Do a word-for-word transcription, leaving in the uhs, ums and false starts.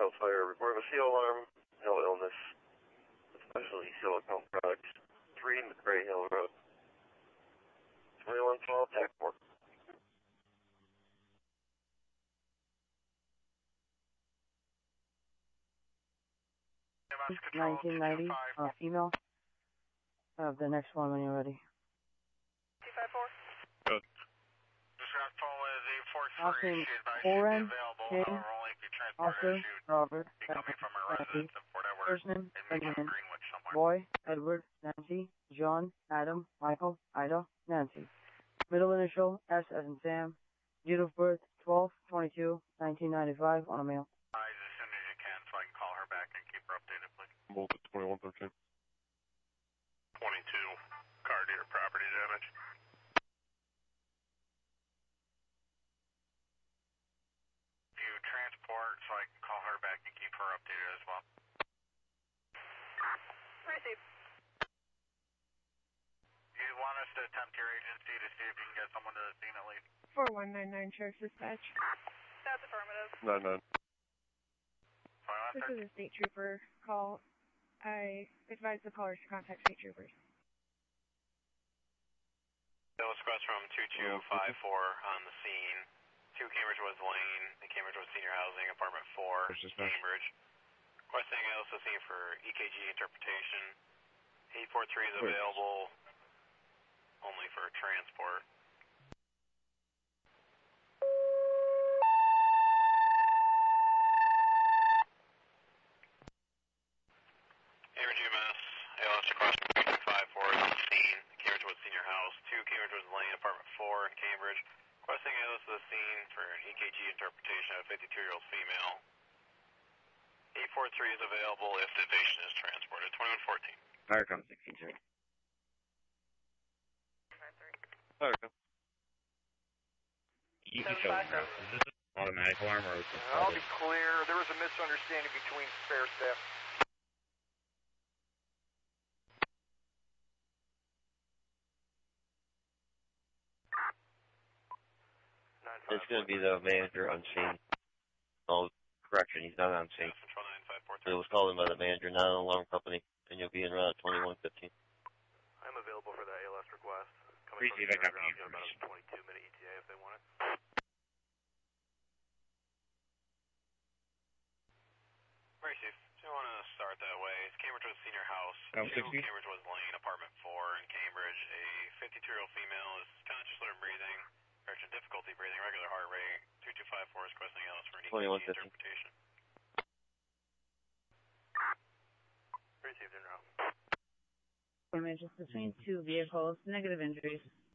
Hellfire, report of a seal alarm, hell illness, especially silicone products, three McRae Hill Road. twenty-one twelve, tac four. nineteen ninety, uh, female. I have the next one when you're ready. two five four. Good. Just got phone with eight four Last three. name, She advised Oren, she'd be available. James, However, only if you transport Oscar, her. She'd Robert, be coming from her Nancy, residence in Fort Edward. first name, in Meacham, Benjamin, Greenwich somewhere. Boy, Edward, Nancy, John, Adam, Michael, Ida, Nancy. Middle initial, S as in Sam. Date of birth, twelve twenty-two nineteen ninety-five, on a male. Eyes as soon as you can so I can call her back and keep her updated, please. Both at twenty-one thirteen. twenty-two. Car deer property damage. Do you transport so I can call her back and keep her updated as well? Receive. Do you want us to attempt your agency to see if you can get someone to the scene at least? four one nine nine Sheriff's Dispatch. That's affirmative. Nine nine. This is a state trooper call. I advise the callers to contact state troopers. Dallas Quest from two two five four on the scene. two Cambridge Woods Lane, the Cambridge Woods Senior Housing, Apartment four, Cambridge. Requesting L S C for E K G interpretation. eight four three is available only for transport. Cambridge U M S, L S across two two five four is on the scene. Cambridge Woods Senior House, two Cambridge Woods Lane, Apartment four in Cambridge. Requesting A L S to the scene for an E K G interpretation of a fifty-two-year-old female. eight four three is available if the patient is transported. twenty-one fourteen. Firecom sixteen three. Firecom. You can show them, bro. Is this an automatic alarm or is this I'll be clear. There was a misunderstanding between spare staff. It's going to be the manager on scene. Oh, correction, he's not on scene. It was called in by the manager, not an alarm company, and you'll be in route twenty-one fifteen. I'm available for the A L S request. Coming Receive, I got the about a information. twenty-two minute E T A if they want it. Receive. Do you want to start that way? It's Cambridge Woods Senior House, Oh, two sixty? Cambridge Woods Lane, Apartment four in Cambridge. A fifty-two-year-old female is conscious of breathing, correction, difficulty breathing, regular heart rate. two two five four is requesting L S for an E K G interpretation. Received in route. Damages between two vehicles, negative injuries.